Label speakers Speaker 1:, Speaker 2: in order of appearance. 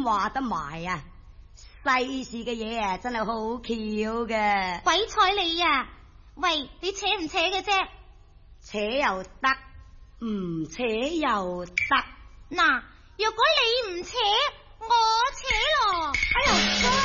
Speaker 1: 話得埋啊！世事嘅嘢啊，真係好巧嘅。
Speaker 2: 鬼睬你啊！喂，你扯唔扯嘅啫？
Speaker 1: 扯又得，唔扯又得。
Speaker 2: 嗱，若果你唔扯，我扯咯。哎呀！